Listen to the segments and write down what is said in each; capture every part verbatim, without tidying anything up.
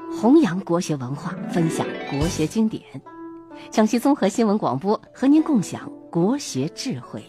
弘扬国学文化，分享国学经典。江西综合新闻广播和您共享国学智慧。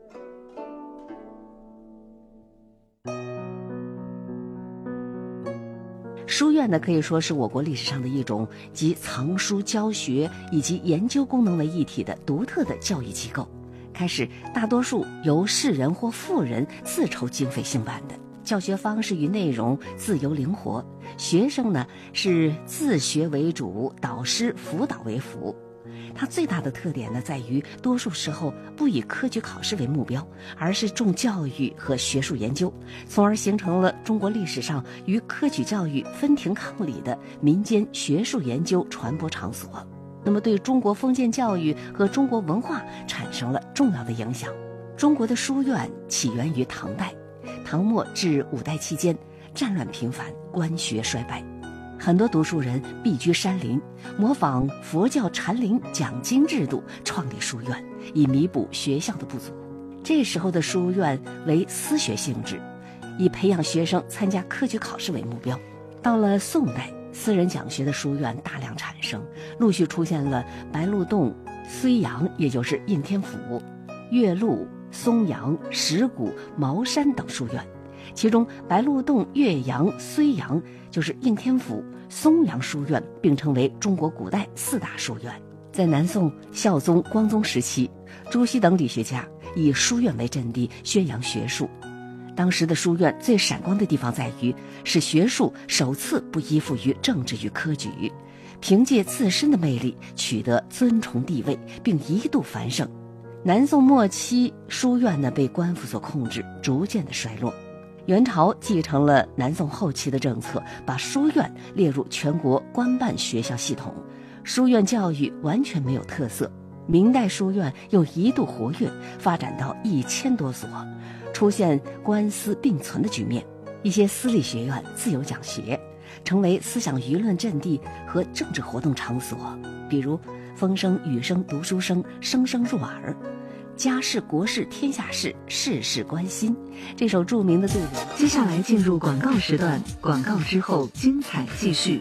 书院呢，可以说是我国历史上的一种集藏书教学以及研究功能为一体的独特的教育机构。开始大多数由士人或富人自筹经费兴办的，教学方式与内容自由灵活，学生呢是自学为主，导师辅导为辅。它最大的特点呢，在于多数时候不以科举考试为目标，而是重教育和学术研究，从而形成了中国历史上与科举教育分庭抗礼的民间学术研究传播场所。那么对中国封建教育和中国文化产生了重要的影响。中国的书院起源于唐代，唐末至五代期间，战乱频繁，官学衰败，很多读书人避居山林，模仿佛教禅林讲经制度，创立书院，以弥补学校的不足。这时候的书院为私学性质，以培养学生参加科举考试为目标。到了宋代，私人讲学的书院大量产生，陆续出现了白鹿洞、睢阳，也就是应天府、岳麓、松阳、石鼓、茅山等书院。其中白鹿洞、岳阳、睢阳就是应天府、松阳书院，并称为中国古代四大书院。在南宋孝宗、光宗时期，朱熹等理学家以书院为阵地，宣扬学术。当时的书院最闪光的地方在于，使学术首次不依附于政治与科举，凭借自身的魅力取得尊崇地位，并一度繁盛。南宋末期，书院呢被官府所控制，逐渐的衰落。元朝继承了南宋后期的政策，把书院列入全国官办学校系统，书院教育完全没有特色。明代书院又一度活跃，发展到一千多所，出现官私并存的局面。一些私立学院自由讲学，成为思想舆论阵地和政治活动场所，比如风声、雨声、读书声，声声入耳。家事国事天下事，事事关心。这首著名的对联。 接下来进入广告时段，广告之后精彩继续。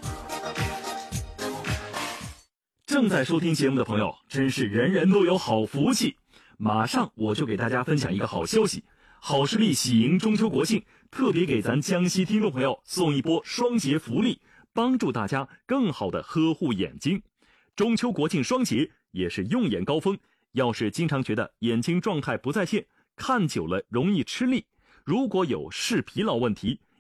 正在收听节目的朋友，真是人人都有好福气！马上我就给大家分享一个好消息，好视力喜迎中秋国庆，特别给咱江西听众朋友送一波双节福利，帮助大家更好的呵护眼睛。中秋国庆双节也是用眼高峰，要是经常觉得眼睛状态不在线，看久了容易吃力，如果有视疲劳问题，